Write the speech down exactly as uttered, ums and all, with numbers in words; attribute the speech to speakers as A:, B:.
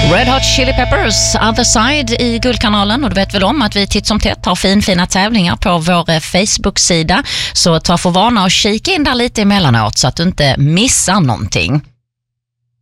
A: Red Hot Chili Peppers, Other Side i Guldkanalen, och du vet väl om att vi titt som tätt har fin, fina tävlingar på vår Facebook-sida, så ta för vana och kika in där lite emellanåt så att du inte missar någonting.